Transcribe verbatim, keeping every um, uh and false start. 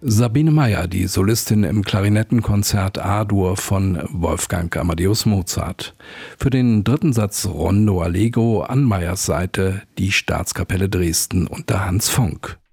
Sabine Meyer, die Solistin im Klarinettenkonzert A-Dur von Wolfgang Amadeus Mozart. Für den dritten Satz Rondo Allegro an Meyers Seite die Staatskapelle Dresden unter Hans Fonck.